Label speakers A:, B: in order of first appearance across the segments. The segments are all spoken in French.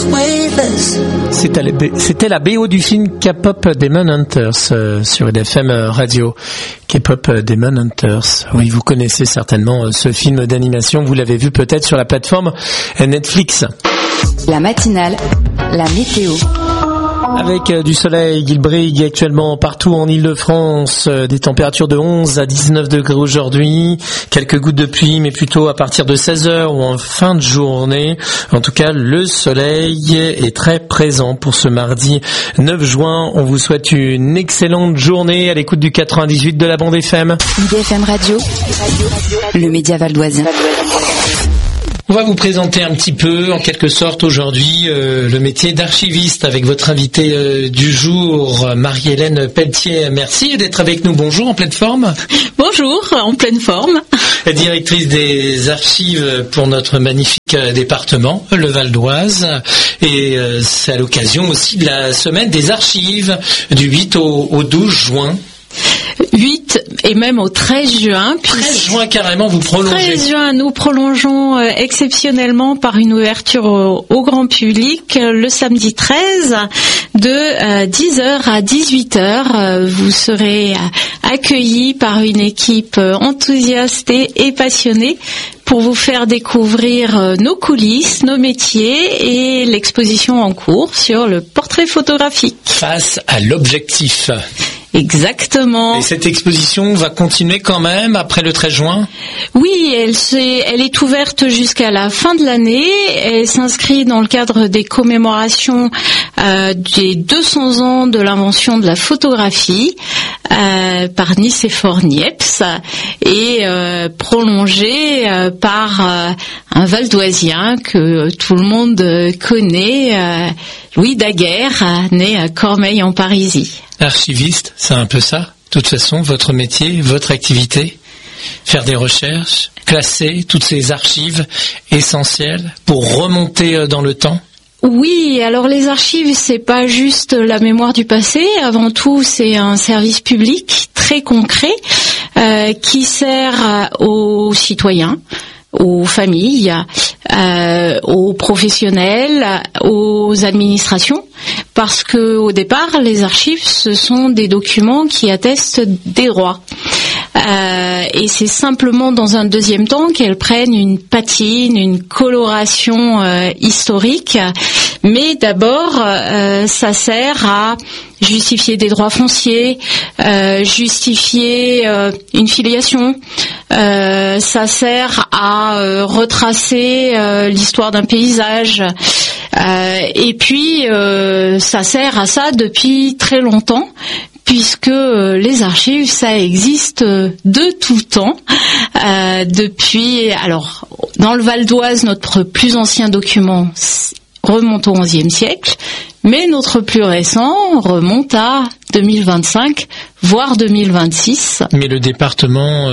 A: C'était la BO du film K-pop Demon Hunters sur EDFM Radio. K-pop Demon Hunters. Oui, vous connaissez certainement ce film d'animation. Vous l'avez vu peut-être sur la plateforme Netflix.
B: La matinale, la météo.
A: Avec du soleil, il brille actuellement partout en Île-de-France, des températures de 11 à 19 degrés aujourd'hui, quelques gouttes de pluie, mais plutôt à partir de 16h ou en fin de journée. En tout cas, le soleil est très présent pour ce mardi 9 juin. On vous souhaite une excellente journée à l'écoute du 98 de la bande FM.
B: IDFM Radio, le média valdoisien.
A: On va vous présenter un petit peu, en quelque sorte, aujourd'hui, le métier d'archiviste avec votre invitée du jour, Marie-Hélène Pelletier. Merci d'être avec nous. Bonjour, en pleine forme.
C: Bonjour, en pleine forme.
A: Directrice des archives pour notre magnifique département, le Val d'Oise. Et c'est à l'occasion aussi de la semaine des archives du 8 au 12 juin.
C: 8 et même au 13 juin.
A: 13 juin carrément, vous prolongez.
C: 13 juin, nous prolongeons exceptionnellement par une ouverture au grand public le samedi 13 de 10h à 18h. Vous serez accueillis par une équipe enthousiaste et passionnée pour vous faire découvrir nos coulisses, nos métiers et l'exposition en cours sur le portrait photographique.
A: Face à l'objectif.
C: Exactement.
A: Et cette exposition va continuer quand même après le 13 juin ?
C: Oui, elle est ouverte jusqu'à la fin de l'année. Elle s'inscrit dans le cadre des commémorations des 200 ans de l'invention de la photographie par Nicéphore Niepce et prolongée par un Valdoisien que tout le monde connaît, Louis Daguerre, né à Cormeilles en Parisie.
A: Archiviste, c'est un peu ça, de toute façon, votre métier, votre activité, faire des recherches, classer toutes ces archives essentielles pour remonter dans le temps.
C: Oui, alors les archives, c'est pas juste la mémoire du passé, avant tout c'est un service public très concret qui sert aux citoyens, aux familles, aux professionnels, aux administrations, parce que au départ, les archives, ce sont des documents qui attestent des droits. Et c'est simplement dans un deuxième temps qu'elles prennent une patine, une coloration historique. Mais d'abord, ça sert à justifier des droits fonciers, justifier une filiation. Ça sert à retracer l'histoire d'un paysage. Et puis, ça sert à ça depuis très longtemps, puisque les archives, ça existe de tout temps. Depuis, alors, dans le Val d'Oise, notre plus ancien document remonte au XIe siècle, mais notre plus récent remonte à 2025, voire 2026.
A: Mais le département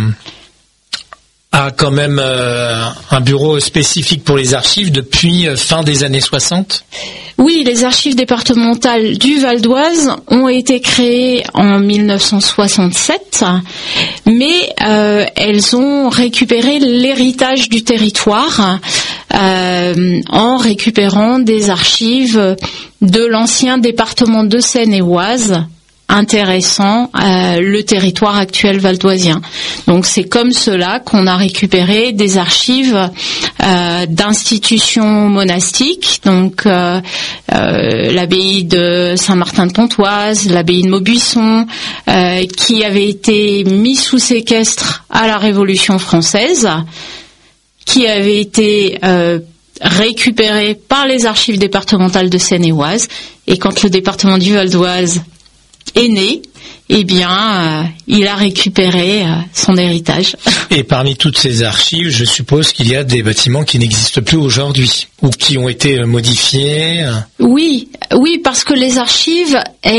A: a quand même un bureau spécifique pour les archives depuis fin des années 60 ?
C: Oui, les archives départementales du Val d'Oise ont été créées en 1967, mais elles ont récupéré l'héritage du territoire en récupérant des archives de l'ancien département de Seine-et-Oise, intéressant le territoire actuel valdoisien. Donc c'est comme cela qu'on a récupéré des archives d'institutions monastiques, donc l'abbaye de Saint-Martin de Pontoise, l'abbaye de Maubuisson, qui avait été mis sous séquestre à la Révolution française, qui avait été récupéré par les archives départementales de Seine-et-Oise, et quand le département du Val d'Oise est né, eh bien, il a récupéré son héritage.
A: Et parmi toutes ces archives, je suppose qu'il y a des bâtiments qui n'existent plus aujourd'hui, ou qui ont été modifiés.
C: Oui, parce que les archives,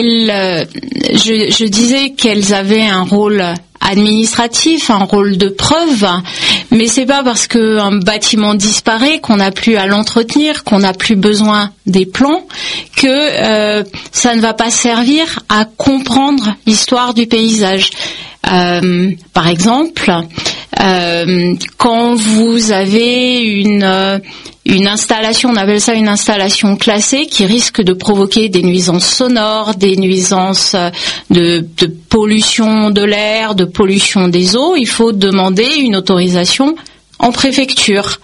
C: je disais qu'elles avaient un rôle administratif, un rôle de preuve, mais c'est pas parce qu'un bâtiment disparaît qu'on n'a plus à l'entretenir, qu'on n'a plus besoin des plans, que ça ne va pas servir à comprendre l'histoire du paysage. Par exemple, Quand vous avez une installation, on appelle ça une installation classée, qui risque de provoquer des nuisances sonores, des nuisances de pollution de l'air, de pollution des eaux, il faut demander une autorisation en préfecture.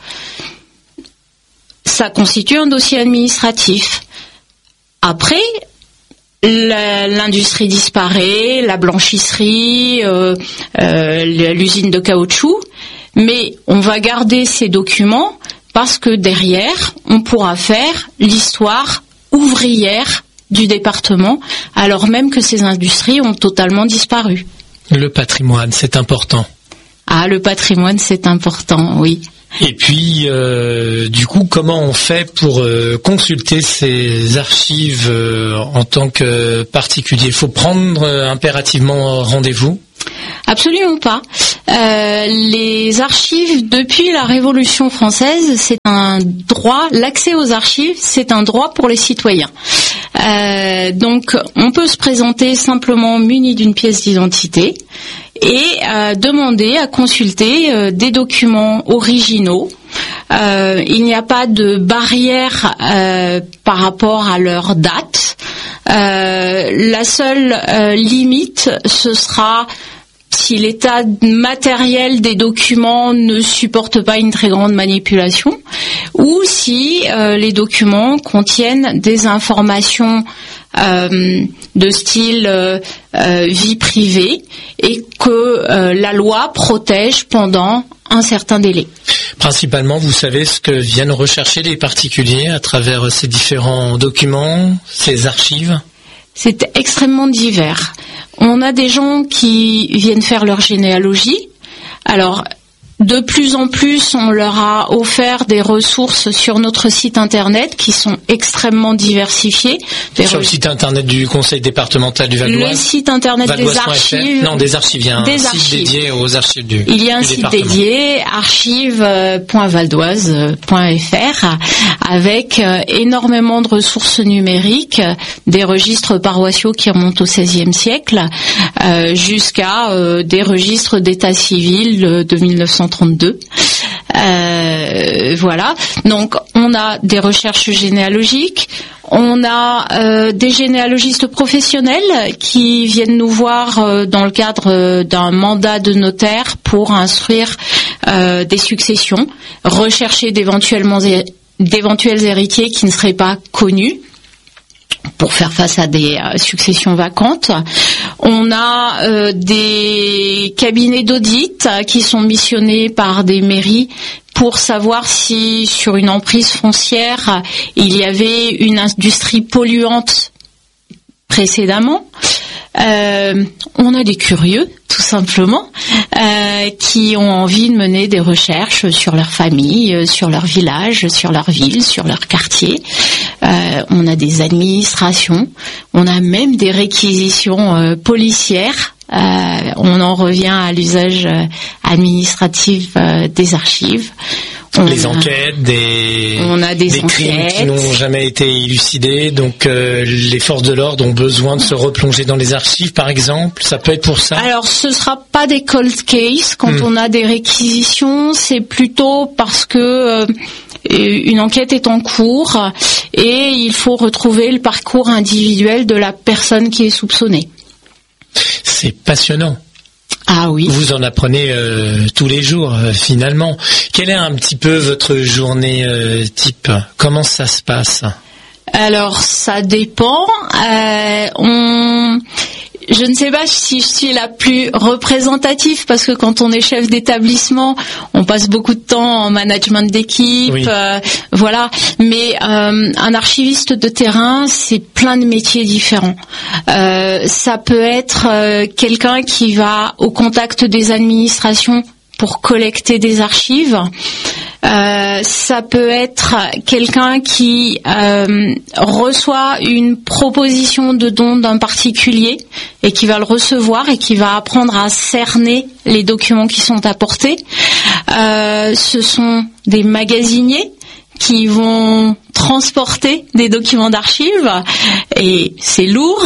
C: Ça constitue un dossier administratif. Après, l'industrie disparaît, la blanchisserie, l'usine de caoutchouc, mais on va garder ces documents parce que derrière, on pourra faire l'histoire ouvrière du département, alors même que ces industries ont totalement disparu.
A: Le patrimoine, c'est important.
C: Ah, le patrimoine, c'est important, oui.
A: Et puis, du coup, comment on fait pour consulter ces archives en tant que particulier ? Il faut prendre impérativement rendez-vous ?
C: Absolument pas. Les archives, depuis la Révolution française, c'est un droit. L'accès aux archives, c'est un droit pour les citoyens. Donc, on peut se présenter simplement muni d'une pièce d'identité et demander à consulter des documents originaux. Il n'y a pas de barrière par rapport à leur date. La seule limite, ce sera si l'état matériel des documents ne supporte pas une très grande manipulation, ou si les documents contiennent des informations de style vie privée et que la loi protège pendant un certain délai.
A: Principalement, vous savez ce que viennent rechercher les particuliers à travers ces différents documents, ces archives ?
C: C'est extrêmement divers. On a des gens qui viennent faire leur généalogie. Alors, de plus en plus, on leur a offert des ressources sur notre site internet qui sont extrêmement diversifiées.
A: Sur le site internet du Conseil départemental du Val d'Oise.
C: Le site internet des archives.
A: Non, des archives. Il y a un site dédié aux archives du
C: Il y a un site dédié, archives.valdoise.fr, avec énormément de ressources numériques, des registres paroissiaux qui remontent au XVIe siècle, jusqu'à des registres d'état civil de 1932. Voilà. Donc, on a des recherches généalogiques. On a des généalogistes professionnels qui viennent nous voir dans le cadre d'un mandat de notaire pour instruire des successions, rechercher d'éventuels héritiers qui ne seraient pas connus pour faire face à des successions vacantes. On a des cabinets d'audit qui sont missionnés par des mairies pour savoir si sur une emprise foncière il y avait une industrie polluante précédemment. On a des curieux, tout simplement, qui ont envie de mener des recherches sur leur famille, sur leur village, sur leur ville, sur leur quartier. On a des administrations, on a même des réquisitions policières. On en revient à l'usage administratif des archives.
A: Les enquêtes, on a des crimes qui n'ont jamais été élucidés, donc les forces de l'ordre ont besoin de se replonger dans les archives, par exemple. Ça peut être pour ça.
C: Alors, ce sera pas des cold cases quand on a des réquisitions, c'est plutôt parce que une enquête est en cours et il faut retrouver le parcours individuel de la personne qui est soupçonnée.
A: C'est passionnant.
C: Ah oui.
A: Vous en apprenez tous les jours, finalement. Quelle est un petit peu votre journée type ? Comment ça se passe ?
C: Alors, ça dépend. Je ne sais pas si je suis la plus représentative parce que quand on est chef d'établissement, on passe beaucoup de temps en management d'équipe, oui. Voilà. Mais un archiviste de terrain, c'est plein de métiers différents. Ça peut être quelqu'un qui va au contact des administrations pour collecter des archives. Ça peut être quelqu'un qui reçoit une proposition de don d'un particulier et qui va le recevoir et qui va apprendre à cerner les documents qui sont apportés. Ce sont des magasiniers qui vont transporter des documents d'archives, et c'est lourd.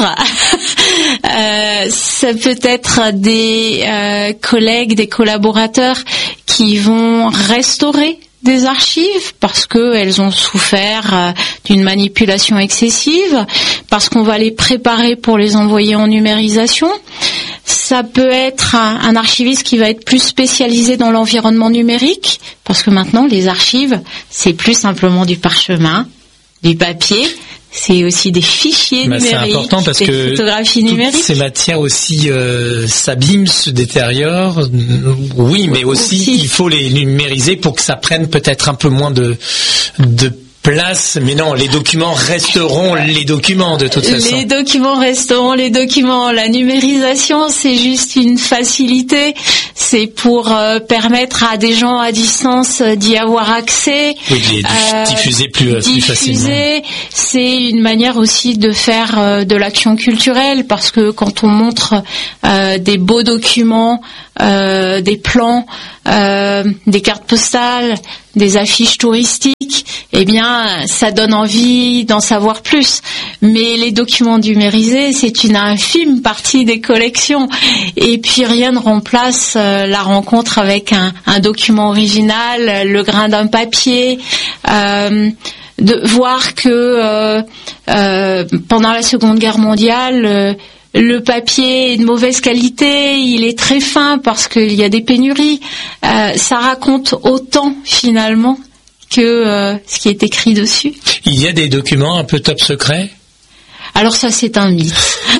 C: Ça peut être des collègues, des collaborateurs qui vont restaurer des archives parce qu'elles ont souffert d'une manipulation excessive, parce qu'on va les préparer pour les envoyer en numérisation. Ça peut être un archiviste qui va être plus spécialisé dans l'environnement numérique, parce que maintenant les archives, c'est plus simplement du parchemin, du papier, c'est aussi des fichiers numériques,
A: c'est important parce
C: des
A: que
C: photographies numériques.
A: Ces matières aussi s'abîment, se détériorent. Oui, mais aussi il faut les numériser pour que ça prenne peut-être un peu moins de place. Mais non, les documents resteront les documents de toute façon.
C: Les documents resteront les documents. La numérisation, c'est juste une facilité. C'est pour permettre à des gens à distance d'y avoir accès.
A: Oui, diffuser plus facilement.
C: C'est une manière aussi de faire de l'action culturelle, parce que quand on montre des beaux documents, des plans, des cartes postales, des affiches touristiques, eh bien, ça donne envie d'en savoir plus. Mais les documents numérisés, c'est une infime partie des collections. Et puis, rien ne remplace la rencontre avec un document original, le grain d'un papier, de voir que pendant la Seconde Guerre mondiale, le papier est de mauvaise qualité, il est très fin parce qu'il y a des pénuries. Ça raconte autant finalement que ce qui est écrit dessus.
A: Il y a des documents un peu top secret ?
C: Alors ça, c'est un mythe.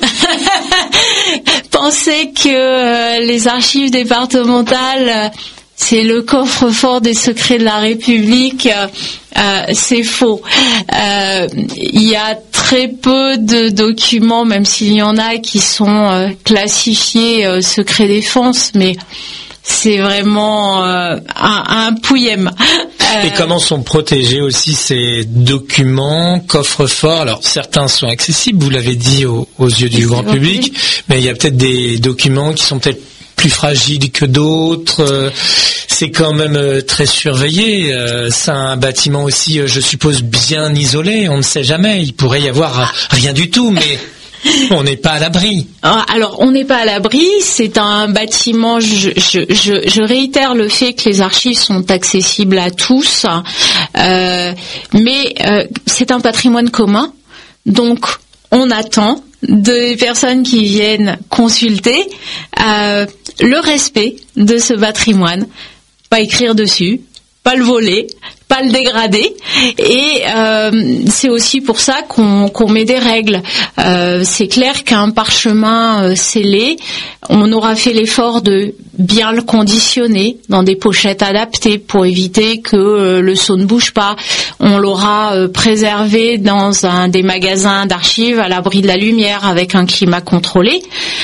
C: Pensez que les archives départementales, c'est le coffre-fort des secrets de la République, c'est faux. Il y a très peu de documents, même s'il y en a qui sont classifiés secret défense, mais c'est vraiment un pouillème.
A: Et comment sont protégés aussi ces documents, coffre-fort? Alors certains sont accessibles, vous l'avez dit, aux yeux du grand public, mais il y a peut-être des documents qui sont peut-être plus fragiles que d'autres. C'est quand même très surveillé. C'est un bâtiment aussi, je suppose, bien isolé. On ne sait jamais. Il pourrait y avoir rien du tout, mais on n'est pas à l'abri.
C: Alors, on n'est pas à l'abri. C'est un bâtiment. Je réitère le fait que les archives sont accessibles à tous, mais c'est un patrimoine commun. Donc, on attend des personnes qui viennent consulter le respect de ce patrimoine. Pas écrire dessus, pas le voler, pas le dégrader, et c'est aussi pour ça qu'on met des règles. C'est clair qu'un parchemin scellé, on aura fait l'effort de bien le conditionner dans des pochettes adaptées pour éviter que le seau ne bouge pas. On l'aura préservé dans des magasins d'archives à l'abri de la lumière avec un climat contrôlé.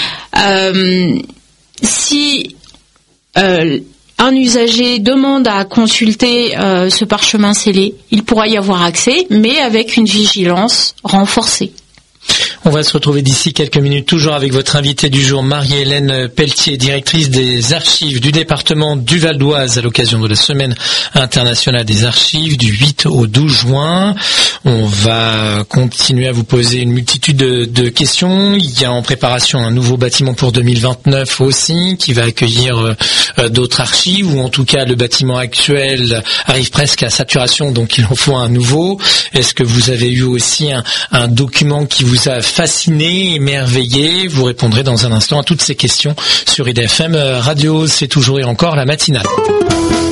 C: Si un usager demande à consulter ce parchemin scellé, il pourra y avoir accès, mais avec une vigilance renforcée.
A: On va se retrouver d'ici quelques minutes, toujours avec votre invitée du jour, Marie-Hélène Pelletier, directrice des archives du département du Val d'Oise, à l'occasion de la Semaine internationale des archives du 8 au 12 juin. On va continuer à vous poser une multitude de questions. Il y a en préparation un nouveau bâtiment pour 2029 aussi, qui va accueillir d'autres archives, ou en tout cas le bâtiment actuel arrive presque à saturation, donc il en faut un nouveau. Est-ce que vous avez eu aussi un document qui vous a fasciné, émerveillé? Vous répondrez dans un instant à toutes ces questions sur IDFM Radio. C'est toujours et encore la matinale.